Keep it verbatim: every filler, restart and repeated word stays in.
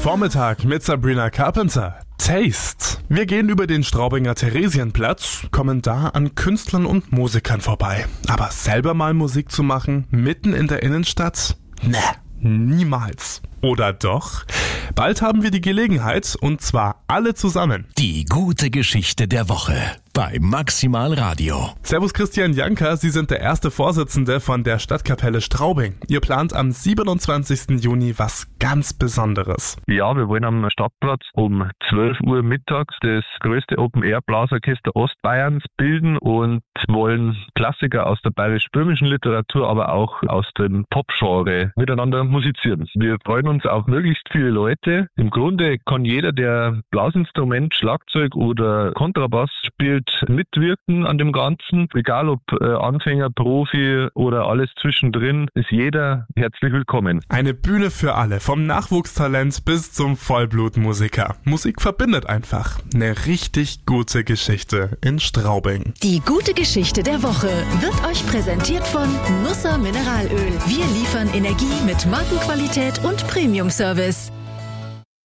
Vormittag mit Sabrina Carpenter. Taste. Wir gehen über den Straubinger Theresienplatz, kommen da an Künstlern und Musikern vorbei. Aber selber mal Musik zu machen, mitten in der Innenstadt? Ne, niemals. Oder doch? Bald haben wir die Gelegenheit, und zwar alle zusammen. Die gute Geschichte der Woche bei Maximal Radio. Servus Christian Janker, Sie sind der erste Vorsitzende von der Stadtkapelle Straubing. Ihr plant am siebenundzwanzigsten Juni was ganz Besonderes. Ja, wir wollen am Stadtplatz um zwölf Uhr mittags das größte Open-Air-Blasorchester Ostbayerns bilden und wollen Klassiker aus der bayerisch-böhmischen Literatur, aber auch aus dem Pop-Genre miteinander musizieren. Wir freuen uns auf möglichst viele Leute. Im Grunde kann jeder, der Blasinstrument, Schlagzeug oder Kontrabass spielt, mitwirken an dem Ganzen. Egal ob äh, Anfänger, Profi oder alles zwischendrin, ist jeder herzlich willkommen. Eine Bühne für alle, vom Nachwuchstalent bis zum Vollblutmusiker. Musik verbindet einfach. Eine richtig gute Geschichte in Straubing. Die gute Geschichte der Woche wird euch präsentiert von Nusser Mineralöl. Wir liefern Energie mit Markenqualität und Premium-Service.